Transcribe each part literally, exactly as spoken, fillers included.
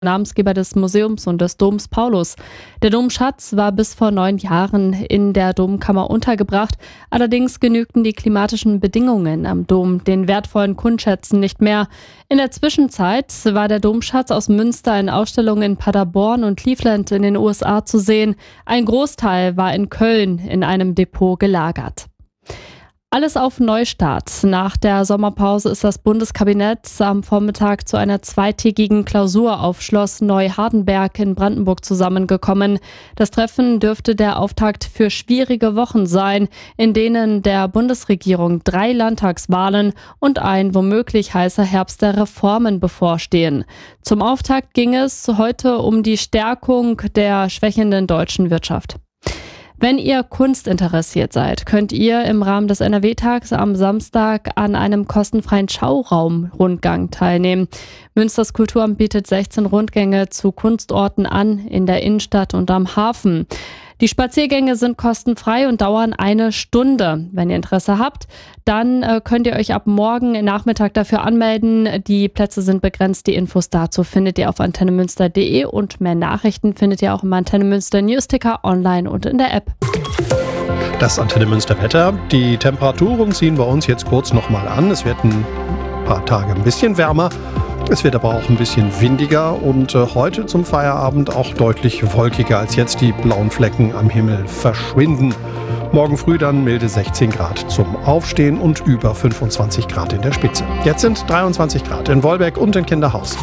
Namensgeber des Museums und des Doms Paulus. Der Domschatz war bis vor neun Jahren in der Domkammer untergebracht. Allerdings genügten die klimatischen Bedingungen am Dom den wertvollen Kundschätzen nicht mehr. In der Zwischenzeit war der Domschatz aus Münster in Ausstellungen in Paderborn und Cleveland in den U S A zu sehen. Ein Großteil war in Köln in einem Depot gelagert. Alles auf Neustart. Nach der Sommerpause ist das Bundeskabinett am Vormittag zu einer zweitägigen Klausur auf Schloss Neuhardenberg in Brandenburg zusammengekommen. Das Treffen dürfte der Auftakt für schwierige Wochen sein, in denen der Bundesregierung drei Landtagswahlen und ein womöglich heißer Herbst der Reformen bevorstehen. Zum Auftakt ging es heute um die Stärkung der schwächenden deutschen Wirtschaft. Wenn ihr Kunst interessiert seid, könnt ihr im Rahmen des N R W-Tags am Samstag an einem kostenfreien Schauraum-Rundgang teilnehmen. Münsters Kulturamt bietet sechzehn Rundgänge zu Kunstorten an, in der Innenstadt und am Hafen. Die Spaziergänge sind kostenfrei und dauern eine Stunde. Wenn ihr Interesse habt, dann äh, könnt ihr euch ab morgen Nachmittag dafür anmelden. Die Plätze sind begrenzt. Die Infos dazu findet ihr auf antennemünster punkt de und mehr Nachrichten findet ihr auch im Antenne Münster Newsticker online und in der App. Das Antenne Münster Wetter. Die Temperaturen ziehen bei uns jetzt kurz nochmal an. Es wird ein paar Tage ein bisschen wärmer. Es wird aber auch ein bisschen windiger und äh, heute zum Feierabend auch deutlich wolkiger, als jetzt die blauen Flecken am Himmel verschwinden. Morgen früh dann milde sechzehn Grad zum Aufstehen und über fünfundzwanzig Grad in der Spitze. Jetzt sind dreiundzwanzig Grad in Wolbeck und in Kinderhaus.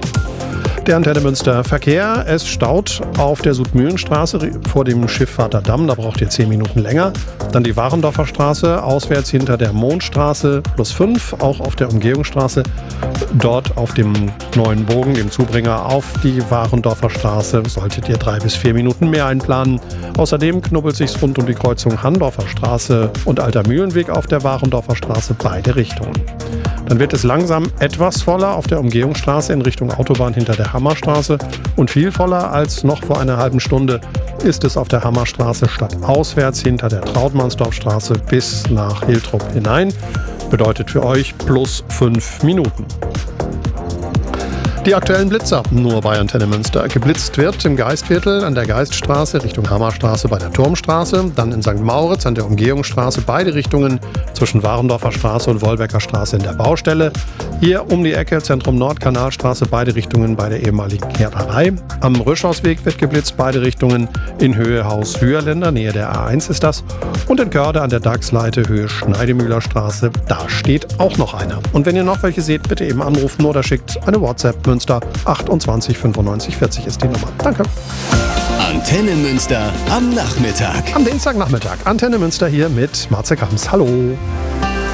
Der Antenne Münster Verkehr. Es staut auf der Südmühlenstraße vor dem Schifffahrter Damm. Da braucht ihr zehn Minuten länger. Dann die Warendorfer Straße, auswärts hinter der Mondstraße plus fünf, auch auf der Umgehungsstraße. Dort auf dem neuen Bogen, dem Zubringer auf die Warendorfer Straße, solltet ihr drei bis vier Minuten mehr einplanen. Außerdem knubbelt sich's rund um die Kreuzung Handorfer Straße und Alter Mühlenweg auf der Warendorfer Straße beide Richtungen. Dann wird es langsam etwas voller auf der Umgehungsstraße in Richtung Autobahn hinter der Hammerstraße und viel voller als noch vor einer halben Stunde ist es auf der Hammerstraße stadtauswärts hinter der Trautmannsdorfstraße bis nach Hiltrup hinein. Bedeutet für euch plus fünf Minuten. Die aktuellen Blitzer nur bei Antenne Münster. Geblitzt wird im Geistviertel an der Geiststraße Richtung Hammerstraße bei der Turmstraße, dann in Sankt Mauritz an der Umgehungsstraße, beide Richtungen zwischen Warendorfer Straße und Wolbecker Straße in der Baustelle. Hier um die Ecke Zentrum Nordkanalstraße, beide Richtungen bei der ehemaligen Kehrerei. Am Röschhausweg wird geblitzt, beide Richtungen in Höhe Haus Hüerländer, Nähe der A eins ist das. Und in Körde an der Dachsleite Höhe Schneidemühler Straße, da steht auch noch einer. Und wenn ihr noch welche seht, bitte eben anrufen oder schickt eine WhatsApp. Münster achtundzwanzig fünfundneunzig vierzig ist die Nummer. Danke. Antenne Münster am Nachmittag. Am Dienstagnachmittag. Antenne Münster hier mit Marze Kams. Hallo.